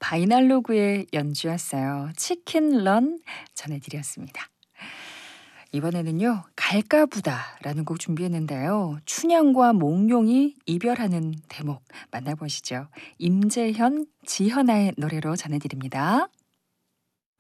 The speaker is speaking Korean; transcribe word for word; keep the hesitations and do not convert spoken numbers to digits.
바이날로그의 연주였어요. 치킨 런 전해드렸습니다. 이번에는요. 갈까부다라는 곡 준비했는데요. 춘향과 몽룡이 이별하는 대목 만나보시죠. 임재현, 지현아의 노래로 전해드립니다.